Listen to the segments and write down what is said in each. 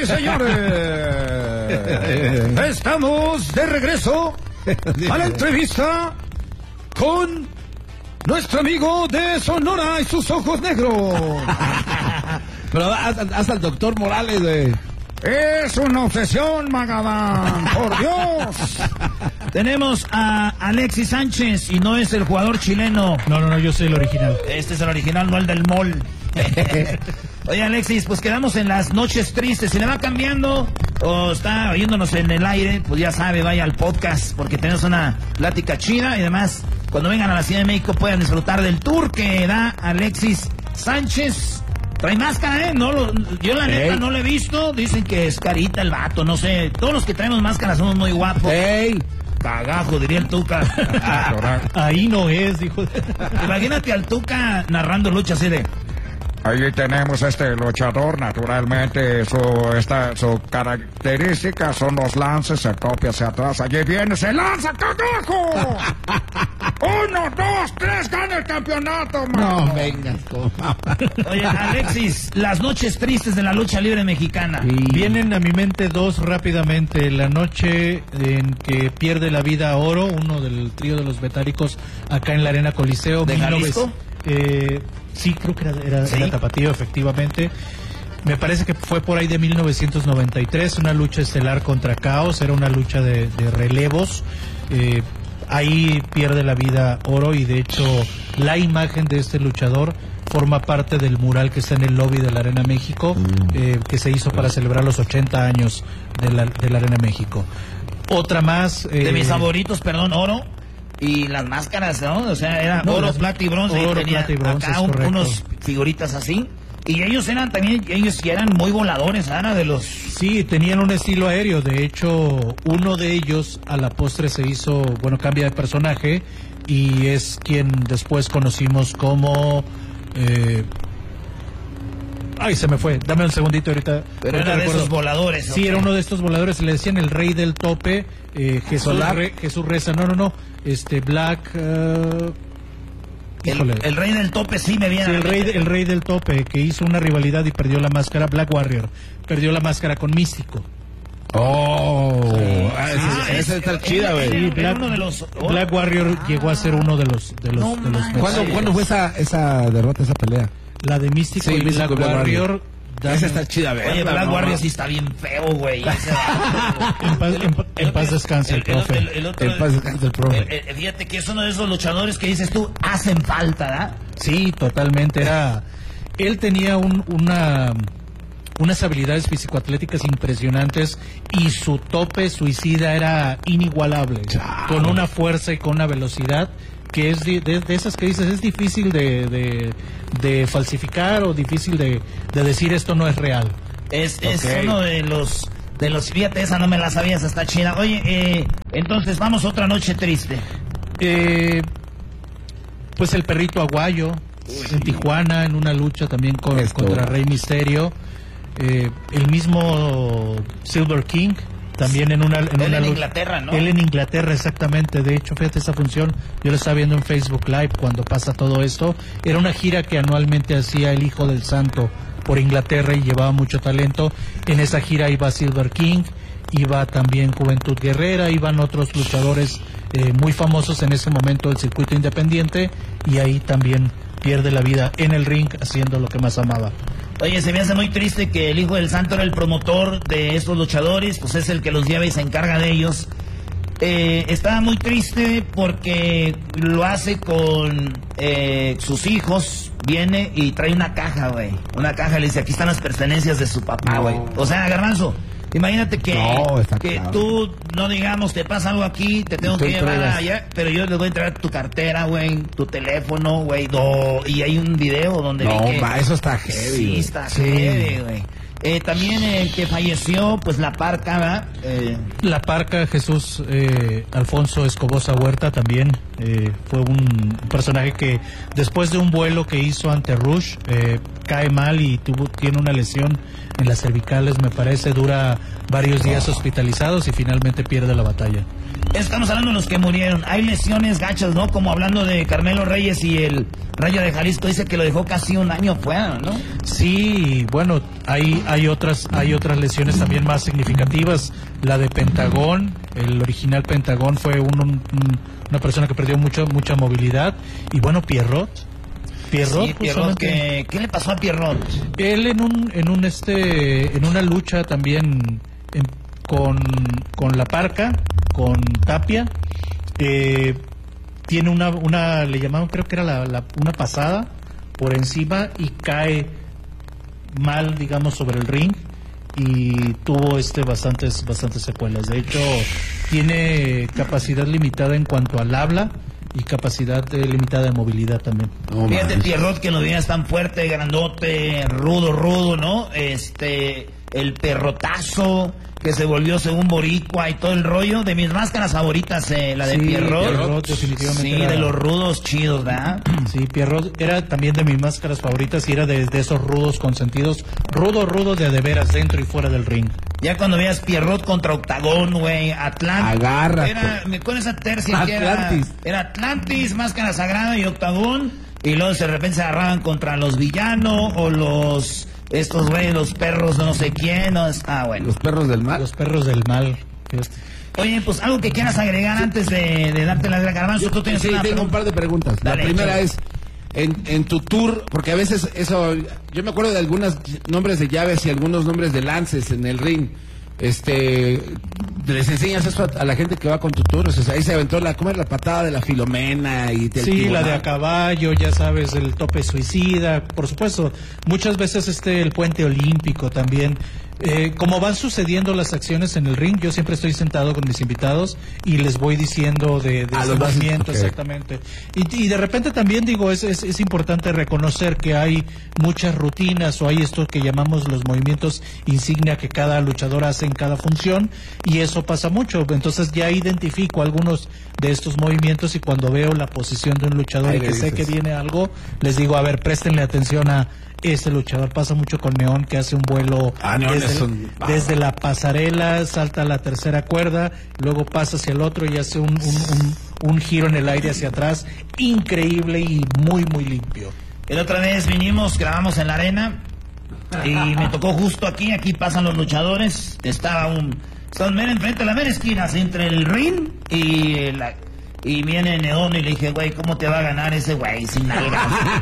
señores, estamos de regreso a la entrevista con nuestro amigo de Sonora y sus ojos negros. Pero hasta el doctor Morales, güey. Es una obsesión, Magadán, por Dios. Tenemos a Alexis Sánchez y no es el jugador chileno. No, yo soy el original. Este es el original, no el del mall. Oye, Alexis, pues quedamos en las noches tristes. Si le va cambiando o está oyéndonos en el aire, pues ya sabe, vaya al podcast porque tenemos una plática chida y además cuando vengan a la Ciudad de México puedan disfrutar del tour que da Alexis Sánchez. Trae máscara, yo la neta no lo he visto. Dicen que es carita el vato, no sé. Todos los que traemos máscara somos muy guapos. Cagajo, diría el Tuca. Ahí no es, dijo. Imagínate al Tuca narrando lucha así de... Ahí tenemos este luchador, naturalmente, su característica son los lances, se copia hacia atrás, allí viene, se lanza, cagajo. 1, 2, 3, gana el campeonato, mano. No, venga. Oye, Alexis, las noches tristes de la lucha libre mexicana. Vienen a mi mente dos rápidamente. La noche en que pierde la vida Oro, uno del trío de los Metálicos, acá en la Arena Coliseo. ¿De Jalisco? Sí, creo que era Tapatío, efectivamente. Me parece que fue por ahí de 1993, una lucha estelar contra Caos, era una lucha de relevos. Ahí pierde la vida Oro y de hecho la imagen de este luchador forma parte del mural que está en el lobby de la Arena México, que se hizo para celebrar los 80 años de la Arena México. Otra más... de mis favoritos, perdón, Oro. Y las máscaras, ¿no? O sea, era oro, plata y bronce. Oro, y tenía plata y bronce, acá unos figuritas así. Y ellos eran muy voladores, Ana, de los... Sí, tenían un estilo aéreo. De hecho, uno de ellos a la postre se hizo, cambia de personaje y es quien después conocimos como... Ay, se me fue. Dame un segundito ahorita. Pero era de esos voladores. Sí, era uno de estos voladores. Le decían el rey del tope. Jesús Reza. No. Black... El rey del tope sí me viene. Sí, el rey del tope que hizo una rivalidad y perdió la máscara. Black Warrior perdió la máscara con Místico. Esa está chida, güey. Black Warrior llegó a ser uno de los ¿Cuándo fue esa derrota, esa pelea? La de Místico y Black Warrior. Esa está chida, güey. Oye, Black Warrior sí está bien feo, güey. En paz descanse el profe. En paz descanse el profe. Fíjate que es uno de esos luchadores que dices tú, hacen falta, ¿verdad? Sí, totalmente. Él tenía unas habilidades físico-atléticas impresionantes y su tope suicida era inigualable. Con una fuerza y con una velocidad que es de esas que dices, es difícil de falsificar o difícil de decir esto no es real. Es uno de los, fíjate, esa no me la sabías, está chida. Oye, entonces vamos a otra noche triste. Pues el perrito Aguayo en Tijuana, en una lucha también contra Rey Misterio. El mismo Silver King también en una Inglaterra, ¿no? Él en Inglaterra, exactamente. De hecho, fíjate, esa función yo lo estaba viendo en Facebook Live cuando pasa todo esto. Era una gira que anualmente hacía el Hijo del Santo por Inglaterra y llevaba mucho talento. En esa gira iba Silver King, iba también Juventud Guerrera, iban otros luchadores muy famosos en ese momento del circuito independiente y ahí también pierde la vida en el ring haciendo lo que más amaba. Oye, se me hace muy triste que el Hijo del Santo era el promotor de estos luchadores, pues es el que los lleva y se encarga de ellos. Estaba muy triste porque lo hace con sus hijos, viene y trae una caja, güey. Una caja, le dice, aquí están las pertenencias de su papá, güey. O sea, Garbanzo, imagínate que claro, tú, no digamos, te pasa algo aquí, te tengo que llevar allá, pero yo les voy a entregar tu cartera, güey, tu teléfono, güey, y hay un video donde vi que... eso está heavy. Sí, está heavy, güey. También el que falleció, pues La Parca, ¿verdad? La Parca, Jesús Alfonso Escobosa Huerta, también fue un personaje que después de un vuelo que hizo ante Rush, cae mal y tiene una lesión en las cervicales, me parece, dura varios días hospitalizados y finalmente pierde la batalla. Estamos hablando de los que murieron. Hay lesiones gachas, ¿no? Como hablando de Carmelo Reyes y el Rayo de Jalisco, dice que lo dejó casi un año fuera, ¿no? Sí, bueno, hay otras lesiones también más significativas. La de Pentagón, el original Pentagón fue una persona que perdió mucha movilidad. Y bueno, Pierrot, Sí, Pierrot, ¿qué le pasó a Pierrot? Él en una lucha también con La Parca, con Tapia, tiene una le llamaban, creo que era una pasada por encima y cae mal, digamos, sobre el ring y tuvo bastantes secuelas. De hecho, tiene capacidad limitada en cuanto al habla y capacidad limitada de movilidad también. Fíjate, Pierrot, que lo veías tan fuerte, grandote, rudo, ¿no? El perrotazo que se volvió según boricua y todo el rollo. De mis máscaras favoritas, la de Pierrot. Definitivamente. Sí, de los rudos chidos, ¿verdad? Sí, Pierrot era también de mis máscaras favoritas y era de esos rudos consentidos. Rudo de veras, dentro y fuera del ring. Ya cuando veías Pierrot contra Octagón, güey, Atlantis. Agárrate. Con esa tercia que era Atlantis, Máscara Sagrada y Octagón. Y luego de repente se agarraban contra los villanos o estos güeyes, los perros no sé quién. Bueno. ¿Los perros del mal? Los perros del mal. Oye, pues algo que quieras agregar antes de darte la Garbanzo. Tú tienes una tengo un par de preguntas. Dale, la primera es, en tu tour, porque a veces eso, yo me acuerdo de algunos nombres de llaves y algunos nombres de lances en el ring. ¿Les enseñas eso a la gente que va con tu tour? O sea, ahí se aventó ¿cómo es la patada de la Filomena? Sí, la de a caballo, ya sabes, el tope suicida, por supuesto. Muchas veces el puente olímpico también. Como van sucediendo las acciones en el ring, yo siempre estoy sentado con mis invitados y les voy diciendo de ese movimiento, okay. Exactamente. Y de repente también digo, es importante reconocer que hay muchas rutinas o hay esto que llamamos los movimientos insignia que cada luchador hace en cada función y eso pasa mucho. Entonces ya identifico algunos de estos movimientos y cuando veo la posición de un luchador y que sé que viene algo, les digo, a ver, préstenle atención a este luchador. Pasa mucho con Neón, que hace un vuelo desde la pasarela, salta a la tercera cuerda, luego pasa hacia el otro y hace un giro en el aire hacia atrás, increíble y muy limpio. La otra vez grabamos en la arena y me tocó justo aquí pasan los luchadores, están mera enfrente de la mera esquina, entre el ring y viene Neón y le dije, güey, ¿cómo te va a ganar ese güey sin nalgas?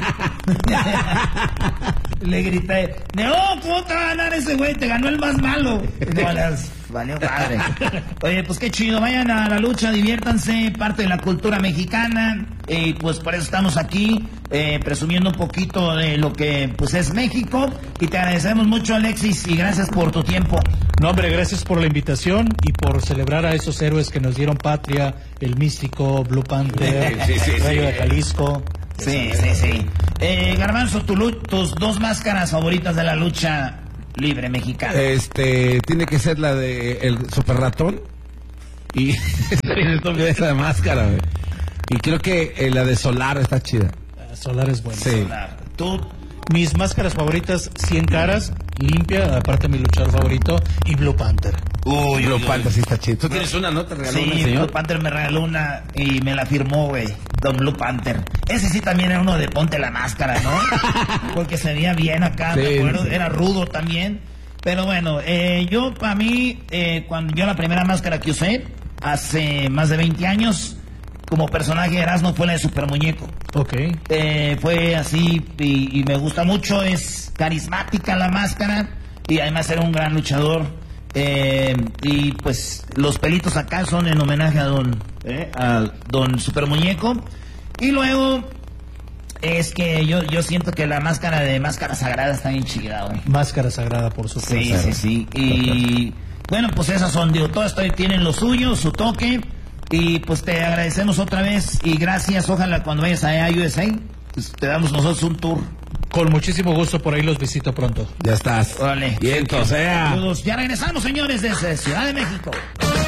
Le grité, Neón, ¿cómo te va a ganar ese güey? Te ganó el más malo. No, valió padre. Oye, pues qué chido, vayan a la lucha, diviértanse, parte de la cultura mexicana. Y pues por eso estamos aquí, presumiendo un poquito de lo que pues es México. Y te agradecemos mucho, Alexis, y gracias por tu tiempo. No, hombre, gracias por la invitación y por celebrar a esos héroes que nos dieron patria, el Místico, Blue Panther, Rayo de Jalisco. Sí. Garbanzo, tus dos máscaras favoritas de la lucha libre mexicana. Tiene que ser la de el Super Ratón y esa de máscara, güey. Y creo que la de Solar está chida. Solar es buena. Sí. Solar. ¿Tú? Mis máscaras favoritas, 100 caras, limpia, aparte mi luchador favorito, y Blue Panther. Blue Panther sí está chido. ¿Tú tienes una nota? ¿Regaló una, señor? Blue Panther me regaló una y me la firmó, güey. Don Blue Panther. Ese sí también era uno de ponte la máscara, ¿no? Porque se veía bien acá, sí, me acuerdo. Sí. Era rudo también. Pero bueno, yo para mí, cuando yo la primera máscara que usé, hace más de 20 años, como personaje de Erasmo, fue la de Super Muñeco. Ok. Fue así y me gusta mucho, es carismática la máscara y además era un gran luchador. Y pues los pelitos acá son en homenaje a don Super Muñeco. Y luego es que yo siento que la máscara de Máscara Sagrada está bien chida, güey. Máscara Sagrada, por supuesto. Sí. Y bueno, pues esas son, todas tienen lo suyo, su toque. Y pues te agradecemos otra vez y gracias. Ojalá cuando vayas a USA pues, te damos nosotros un tour. Con muchísimo gusto, por ahí los visito pronto. Ya estás. Vale. Y entonces. Ya regresamos, señores, desde Ciudad de México.